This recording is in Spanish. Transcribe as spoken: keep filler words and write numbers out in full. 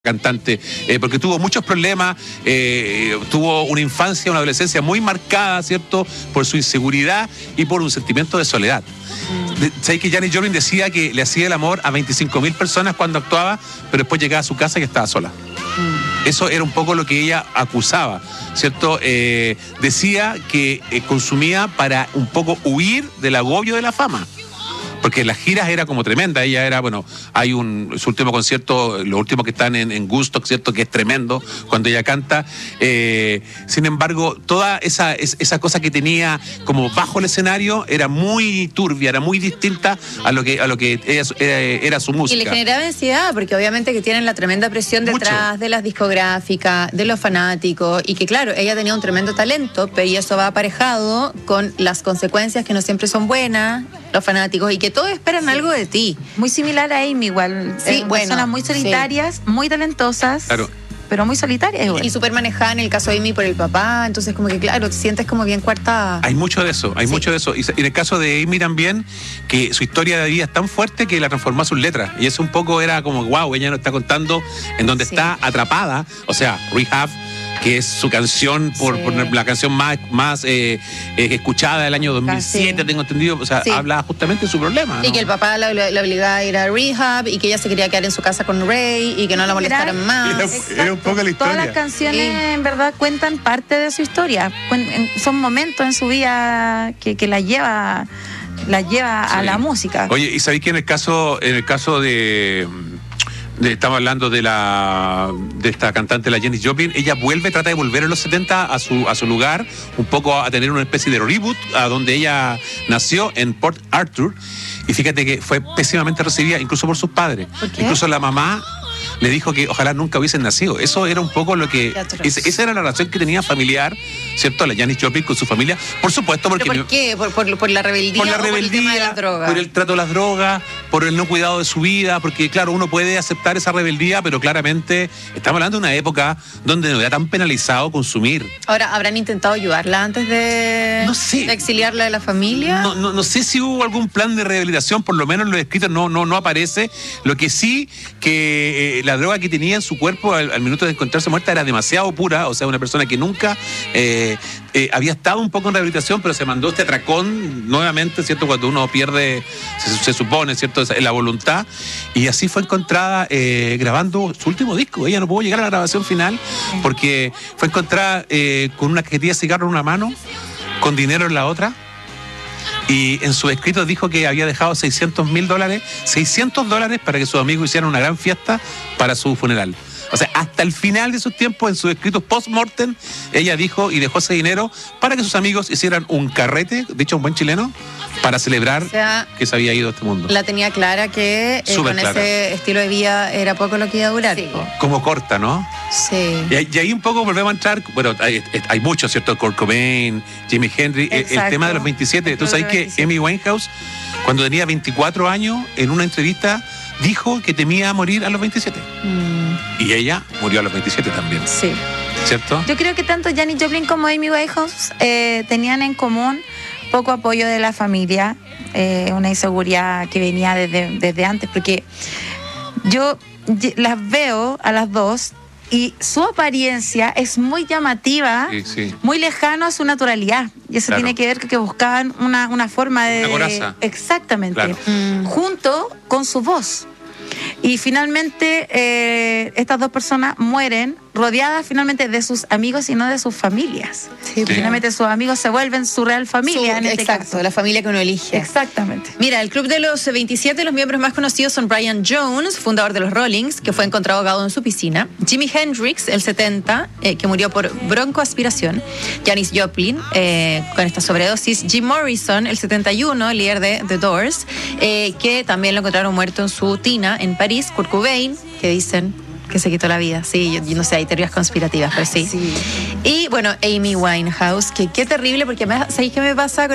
cantante, eh, porque tuvo muchos problemas, eh, tuvo una infancia, una adolescencia muy marcada, ¿cierto?, por su inseguridad y por un sentimiento de soledad. ¿Sabes que Janis Joplin decía que le hacía el amor a veinticinco mil personas cuando actuaba, pero después llegaba a su casa y estaba sola? Mm. Eso era un poco lo que ella acusaba, ¿cierto? Eh, decía que eh, consumía para un poco huir del agobio de la fama. Porque las giras era como tremenda, ella era, bueno, hay un, su último concierto, los últimos que están en, en Woodstock, ¿cierto?, que es tremendo cuando ella canta, eh, sin embargo, toda esa, esa cosa que tenía como bajo el escenario era muy turbia, era muy distinta a lo que, a lo que ella, era, era su música. Y le generaba ansiedad, porque obviamente que tienen la tremenda presión detrás Mucho. de las discográficas, de los fanáticos, y que claro, ella tenía un tremendo talento, pero y eso va aparejado con las consecuencias que no siempre son buenas, los fanáticos, y que todos esperan sí. algo de ti. Muy similar a Amy igual. Sí, eh, bueno, personas muy solitarias, sí. muy talentosas. Claro. Pero muy solitarias igual. Y súper manejada en el caso de Amy por el papá, entonces como que claro, te sientes como bien coartada. Hay mucho de eso, hay sí. mucho de eso. Y en el caso de Amy también, que su historia de vida es tan fuerte que la transformó a sus letras. Y eso un poco era como, wow, ella nos está contando en donde sí. está atrapada, o sea, Rehab, que es su canción, por, sí. por la canción más, más eh, eh, escuchada del año dos mil siete, Casi. tengo entendido, o sea, sí. habla justamente de su problema, ¿no? Y que el papá la, la, la obligaba a ir a rehab, y que ella se quería quedar en su casa con Ray, y que no la molestaran era, más. Era, era un poco la historia. Todas las canciones, sí. en verdad, cuentan parte de su historia. Son momentos en su vida que, que la lleva, la lleva sí. a la música. Oye, ¿y sabéis que en el caso, en el caso de... Estamos hablando de la de esta cantante, la Janis Joplin, ella vuelve, trata de volver en los setenta a su, a su lugar, un poco a tener una especie de reboot, a donde ella nació, en Port Arthur, y fíjate que fue pésimamente recibida, incluso por sus padres. ¿Por qué? Incluso la mamá le dijo que ojalá nunca hubiesen nacido. Eso era un poco lo que... Ese, esa era la relación que tenía familiar, ¿cierto? La Janis Joplin con su familia. Por supuesto, porque... ¿Pero por qué? ¿Por, por, por la rebeldía? Por la rebeldía, por el tema de las drogas. Por el trato de las drogas, por el no cuidado de su vida, porque claro, uno puede aceptar esa rebeldía, pero claramente estamos hablando de una época donde no era tan penalizado consumir. Ahora, ¿habrán intentado ayudarla antes de, no sé. de exiliarla de la familia? No, no, no sé si hubo algún plan de rehabilitación, por lo menos en los escritos no, no, no aparece. Lo que sí, que eh, la droga que tenía en su cuerpo al, al minuto de encontrarse muerta era demasiado pura, o sea, una persona que nunca eh, eh, había estado un poco en rehabilitación, pero se mandó este atracón nuevamente, ¿cierto? Cuando uno pierde, se, se supone, ¿cierto?, la voluntad, y así fue encontrada eh, grabando su último disco. Ella no pudo llegar a la grabación final porque fue encontrada eh, con una cajetilla de cigarro en una mano, con dinero en la otra. Y en su escrito dijo que había dejado seiscientos mil dólares, seiscientos dólares para que sus amigos hicieran una gran fiesta para su funeral. O sea, hasta el final de sus tiempos, en sus escritos post-mortem, ella dijo y dejó ese dinero para que sus amigos hicieran un carrete, dicho un buen chileno, para celebrar, o sea, que se había ido a este mundo. La tenía clara que eh, con clara. ese estilo de vida era poco lo que iba a durar. Sí. Como corta, ¿no? Sí. Y, y ahí un poco volvemos a entrar, bueno, hay, hay muchos, ¿cierto? Kurt Cobain, Jimi Hendrix, el, el tema de los veintisiete. Tú sabes que Amy Winehouse, cuando tenía veinticuatro años, en una entrevista, dijo que temía morir a los veintisiete. Mm. Y ella murió a los veintisiete también. Sí. ¿Cierto? Yo creo que tanto Janis Joplin como Amy Winehouse eh, tenían en común poco apoyo de la familia, eh, una inseguridad que venía desde, desde antes, porque yo las veo a las dos y su apariencia es muy llamativa, sí, sí. muy lejano a su naturalidad. Y eso claro. tiene que ver con que buscaban una, una forma de... Una coraza. Exactamente. Claro. Mm. Junto con su voz. Y finalmente eh, estas dos personas mueren rodeadas finalmente de sus amigos y no de sus familias. Sí, sí. Finalmente sus amigos se vuelven su real familia. Su, en este exacto, caso. La familia que uno elige. Exactamente. Mira, el club de los veintisiete, los miembros más conocidos son Brian Jones, fundador de los Rollings, que fue encontrado ahogado en su piscina; Jimi Hendrix, el setenta, eh, que murió por broncoaspiración; Janis Joplin, eh, con esta sobredosis; Jim Morrison, el setenta y uno, líder de The Doors, eh, que también lo encontraron muerto en su tina en París; Kurt Cobain, que dicen que se quitó la vida. Sí, yo, yo no sé, hay teorías conspirativas, pero sí. sí. Y bueno, Amy Winehouse, que qué terrible, porque me, ¿sabéis qué me pasa con